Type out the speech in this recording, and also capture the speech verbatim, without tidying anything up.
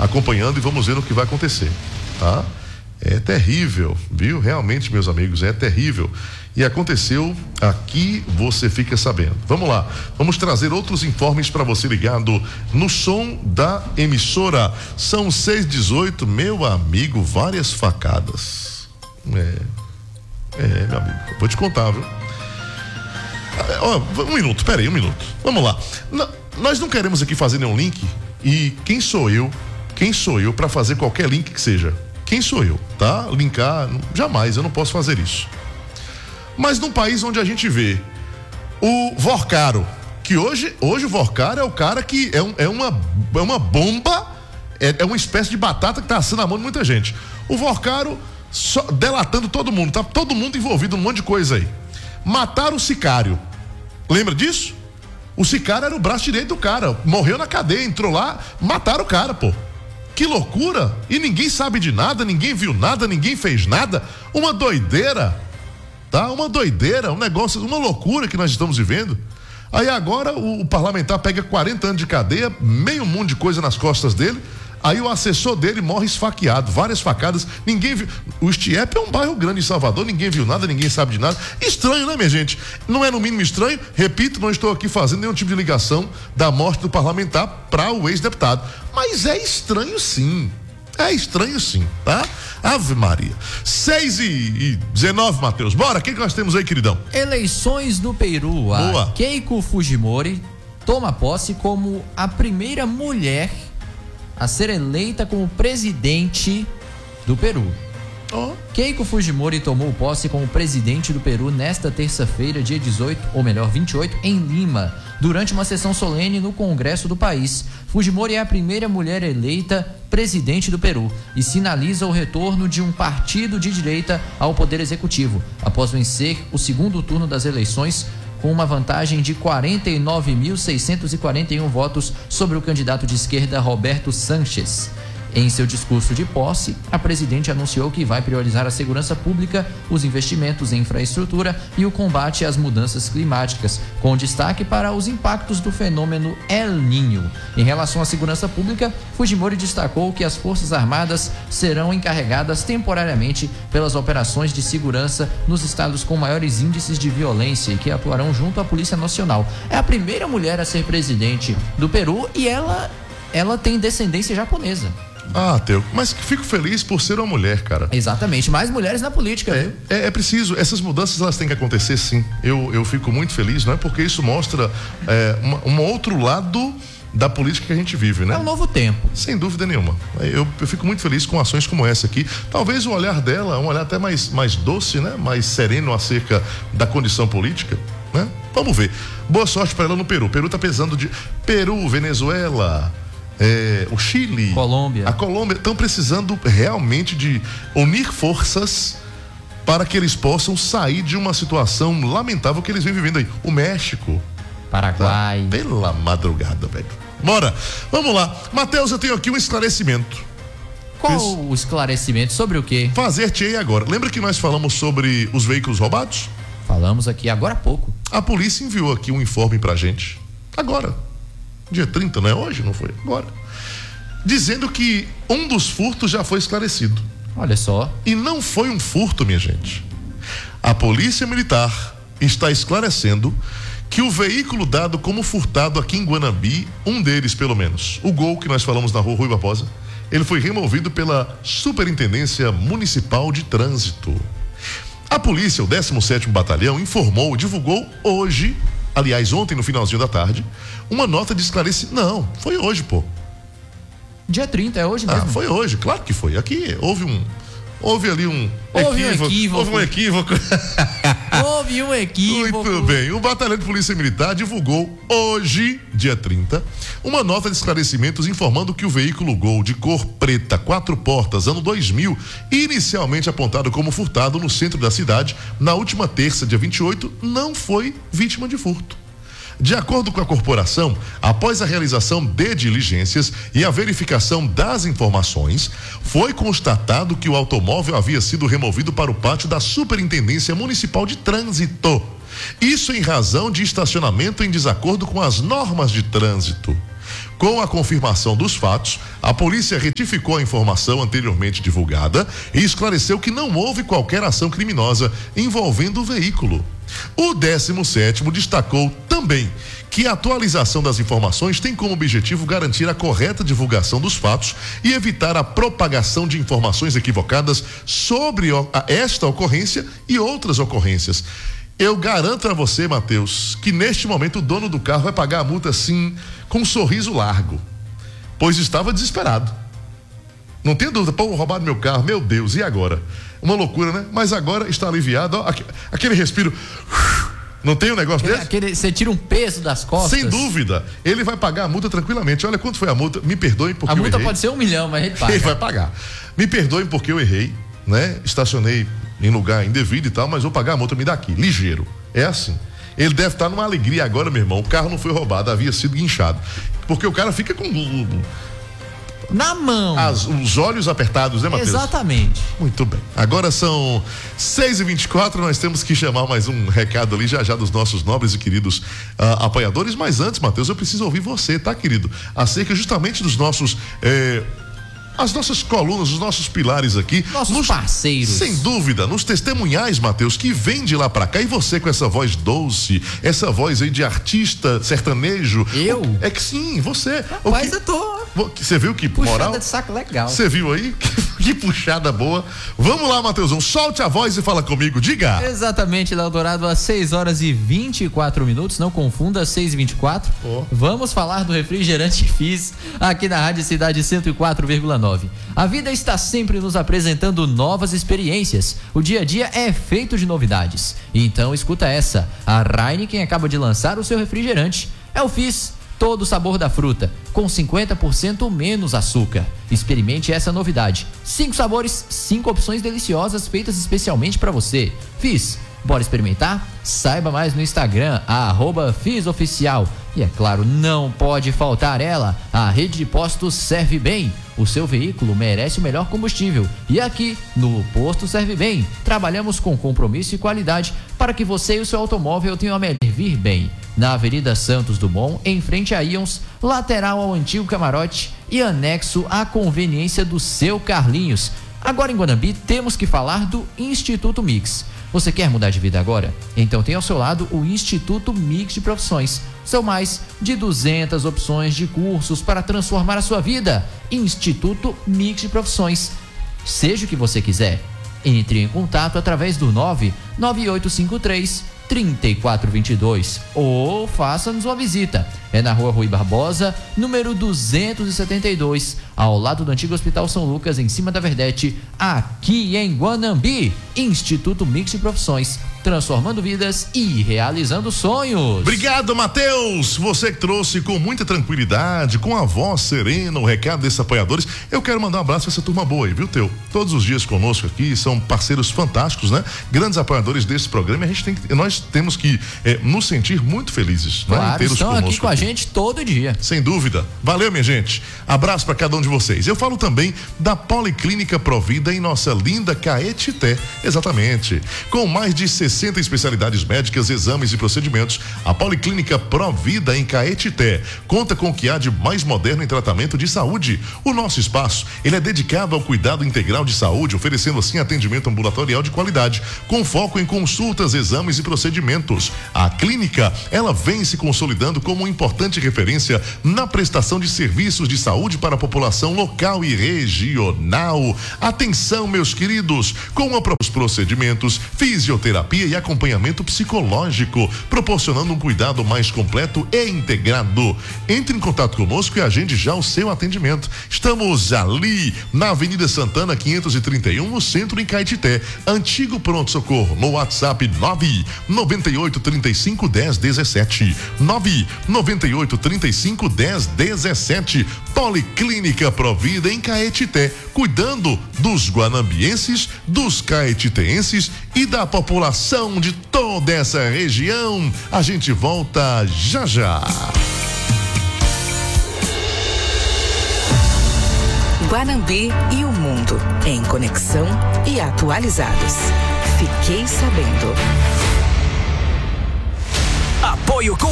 acompanhando e vamos ver o que vai acontecer, tá? É terrível, viu? Realmente, meus amigos, é terrível. E aconteceu aqui, você fica sabendo. Vamos lá, vamos trazer outros informes para você ligado no som da emissora. São seis e dezoito, meu amigo, várias facadas. É, é, meu amigo, vou te contar, viu? Ó, um minuto, peraí, um minuto. Vamos lá. N- nós não queremos aqui fazer nenhum link. E quem sou eu? Quem sou eu para fazer qualquer link que seja? Quem sou eu, tá? Linkar, jamais, eu não posso fazer isso. Mas num país onde a gente vê o Vorcaro, que hoje, hoje o Vorcaro é o cara que é, um, é, uma, é uma bomba, é, é uma espécie de batata que tá assando a mão de muita gente. O Vorcaro só, delatando todo mundo, tá todo mundo envolvido num monte de coisa aí. Mataram o sicário. Lembra disso? O sicário era o braço direito do cara. Morreu na cadeia, entrou lá, mataram o cara, pô. Que loucura! E ninguém sabe de nada, ninguém viu nada, ninguém fez nada. Uma doideira, tá? Uma doideira, um negócio, uma loucura que nós estamos vivendo. Aí agora o, o parlamentar pega quarenta anos de cadeia, meio mundo de coisa nas costas dele. Aí o assessor dele morre esfaqueado, várias facadas, ninguém viu. O Estiep é um bairro grande em Salvador, ninguém viu nada, ninguém sabe de nada. Estranho, né, minha gente? Não é no mínimo estranho? Repito, não estou aqui fazendo nenhum tipo de ligação da morte do parlamentar para o ex-deputado. Mas é estranho sim. É estranho sim, tá? Ave Maria. seis e dezenove, Matheus. Bora, o que, que nós temos aí, queridão? Eleições no Peru. A Boa. Keiko Fujimori toma posse como a primeira mulher a ser eleita como presidente do Peru. Oh. Keiko Fujimori tomou posse como presidente do Peru nesta terça-feira, dia dezoito, ou melhor, vinte e oito, em Lima, durante uma sessão solene no Congresso do país. Fujimori é a primeira mulher eleita presidente do Peru e sinaliza o retorno de um partido de direita ao poder executivo, após vencer o segundo turno das eleições com uma vantagem de quarenta e nove mil seiscentos e quarenta e um votos sobre o candidato de esquerda Roberto Sánchez. Em seu discurso de posse, a presidente anunciou que vai priorizar a segurança pública, os investimentos em infraestrutura e o combate às mudanças climáticas, com destaque para os impactos do fenômeno El Niño. Em relação à segurança pública, Fujimori destacou que as Forças Armadas serão encarregadas temporariamente pelas operações de segurança nos estados com maiores índices de violência e que atuarão junto à Polícia Nacional. É a primeira mulher a ser presidente do Peru e ela, ela tem descendência japonesa. Ah, Teu, mas fico feliz por ser uma mulher, cara. Exatamente, mais mulheres na política. É, é, é preciso, essas mudanças elas têm que acontecer sim. Eu, eu fico muito feliz, não é? Porque isso mostra é, uma, um outro lado da política que a gente vive, né? É um novo tempo. Sem dúvida nenhuma. Eu, eu fico muito feliz com ações como essa aqui. Talvez o olhar dela, um olhar até mais, mais doce, né? Mais sereno acerca da condição política, né? Vamos ver. Boa sorte para ela no Peru. Peru tá pesando de... Peru, Venezuela... É, o Chile, Colômbia. a Colômbia estão precisando realmente de unir forças para que eles possam sair de uma situação lamentável que eles vêm vivendo aí. O México, Paraguai. Tá? Pela madrugada, velho. Bora, vamos lá. Matheus, eu tenho aqui um esclarecimento. Qual Isso. o esclarecimento? Sobre o quê? Fazer-te aí agora. Lembra que nós falamos sobre os veículos roubados? Falamos aqui agora há pouco. A polícia enviou aqui um informe pra gente. Agora. Dia trinta, não é hoje? Não foi agora. Dizendo que um dos furtos já foi esclarecido. Olha só. E não foi um furto, minha gente. A Polícia Militar está esclarecendo que o veículo dado como furtado aqui em Guanabi, um deles pelo menos, o Gol que nós falamos na rua Rui Barbosa, ele foi removido pela Superintendência Municipal de Trânsito. A polícia, o décimo sétimo Batalhão, informou, divulgou hoje, aliás, ontem no finalzinho da tarde, uma nota de esclarecimento. Não, foi hoje, pô. Dia trinta, é hoje mesmo. Ah, foi hoje, claro que foi. Aqui houve um. Houve ali um houve equívoco. Um equívoco. Houve um equívoco. Houve um equívoco. Muito bem. O Batalhão de Polícia Militar divulgou hoje, dia trinta, uma nota de esclarecimentos informando que o veículo Gol de cor preta, quatro portas, ano dois mil, inicialmente apontado como furtado no centro da cidade, na última terça, dia vinte e oito, não foi vítima de furto. De acordo com a corporação, após a realização de diligências e a verificação das informações, foi constatado que o automóvel havia sido removido para o pátio da Superintendência Municipal de Trânsito. Isso em razão de estacionamento em desacordo com as normas de trânsito. Com a confirmação dos fatos, a polícia retificou a informação anteriormente divulgada e esclareceu que não houve qualquer ação criminosa envolvendo o veículo. O décimo sétimo destacou também que a atualização das informações tem como objetivo garantir a correta divulgação dos fatos e evitar a propagação de informações equivocadas sobre esta ocorrência e outras ocorrências. Eu garanto a você, Matheus, que neste momento o dono do carro vai pagar a multa assim, com um sorriso largo, pois estava desesperado. Não tem dúvida, pô, roubaram meu carro, meu Deus, e agora? Uma loucura, né? Mas agora está aliviado, ó, aquele respiro. Não tem um negócio aquele, desse? Aquele, você tira um peso das costas. Sem dúvida. Ele vai pagar a multa tranquilamente. Olha quanto foi a multa. Me perdoem porque eu errei. A multa pode ser um milhão, mas ele paga. Ele vai pagar. Me perdoem porque eu errei, né? Estacionei em lugar indevido e tal, mas vou pagar a multa, me dá aqui, ligeiro. É assim. Ele deve estar numa alegria agora, meu irmão. O carro não foi roubado, havia sido guinchado. Porque o cara fica com... na mão. As, os olhos apertados, né, Matheus? Exatamente. Muito bem. Agora são seis e vinte e quatro, nós temos que chamar mais um recado ali já já dos nossos nobres e queridos uh, apoiadores, mas antes, Matheus, eu preciso ouvir você, tá, querido? Acerca justamente dos nossos... Eh, as nossas colunas, os nossos pilares aqui. Nossos nos, parceiros. Sem dúvida, nos testemunhais, Matheus, que vem de lá pra cá. E você com essa voz doce, essa voz aí de artista sertanejo. Eu? O, é que sim, você. Rapaz, que, eu tô. Você viu que puxada moral? de saco legal. Você viu aí? Que puxada boa. Vamos lá, Matheusão, solte a voz e fala comigo, diga. Exatamente, Léo Dourado, às seis horas e vinte e quatro minutos, não confunda, seis e vinte e quatro. Oh. Vamos falar do refrigerante Fizz aqui na Rádio Cidade cento e quatro vírgula nove. A vida está sempre nos apresentando novas experiências. O dia a dia é feito de novidades. Então escuta essa. A Heineken acaba de lançar o seu refrigerante. É o Fizz, todo o sabor da fruta, com cinquenta por cento menos açúcar. Experimente essa novidade. Cinco sabores, cinco opções deliciosas feitas especialmente para você. Fizz, bora experimentar? Saiba mais no Instagram, arroba FizzOficial. E é claro, não pode faltar ela, a rede de postos Serve Bem. O seu veículo merece o melhor combustível. E aqui, no Posto Serve Bem, trabalhamos com compromisso e qualidade para que você e o seu automóvel tenham a melhor vir bem. Na Avenida Santos Dumont, em frente a Ions, lateral ao antigo camarote e anexo à conveniência do seu Carlinhos. Agora em Guanambi, temos que falar do Instituto Mix. Você quer mudar de vida agora? Então tem ao seu lado o Instituto Mix de Profissões. São mais de duzentas opções de cursos para transformar a sua vida. Instituto Mix de Profissões. Seja o que você quiser. Entre em contato através do nove nove oito cinco três, três quatro dois dois ou faça-nos uma visita. É na Rua Rui Barbosa, número duzentos e setenta e dois, ao lado do antigo Hospital São Lucas, em cima da Verdete, aqui em Guanambi. Instituto Mix de Profissões, transformando vidas e realizando sonhos. Obrigado, Matheus. Você que trouxe com muita tranquilidade, com a voz serena, o recado desses apoiadores. Eu quero mandar um abraço pra essa turma boa aí, viu, Teu? Todos os dias conosco aqui, são parceiros fantásticos, né? Grandes apoiadores desse programa. A gente tem que, nós temos que é, nos sentir muito felizes, claro, né? Inteiros estão conosco aqui com aqui. a gente todo dia. Sem dúvida. Valeu, minha gente. Abraço para cada um de vocês. Eu falo também da Policlínica Provida em nossa linda Caetité. Exatamente. Com mais de sessenta especialidades médicas, exames e procedimentos, a Policlínica Provida em Caetité conta com o que há de mais moderno em tratamento de saúde. O nosso espaço, ele é dedicado ao cuidado integral de saúde, oferecendo assim atendimento ambulatorial de qualidade, com foco em consultas, exames e procedimentos. A clínica, ela vem se consolidando como uma importante referência na prestação de serviços de saúde para a população local e regional. Atenção, meus queridos, com os procedimentos, fisioterapia e acompanhamento psicológico, proporcionando um cuidado mais completo e integrado. Entre em contato conosco e agende já o seu atendimento. Estamos ali na Avenida Santana quinhentos e trinta e um, no centro, em Caetité. Antigo pronto-socorro, no WhatsApp nove nove oito, três cinco, um zero, um sete. nove nove oito, três cinco, um zero, um sete. Policlínica Provida em Caetité, cuidando dos guanambienses, dos caetitenses e da população de toda essa região. A gente volta já já. Guanambi e o mundo em conexão e atualizados. Fiquei sabendo. Apoio com